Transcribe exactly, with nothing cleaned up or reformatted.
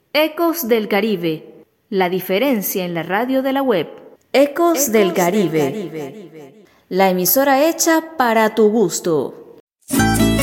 Ecos del Caribe, la diferencia en la radio de la web. Ecos, Ecos del Caribe, del Caribe, la emisora hecha para tu gusto.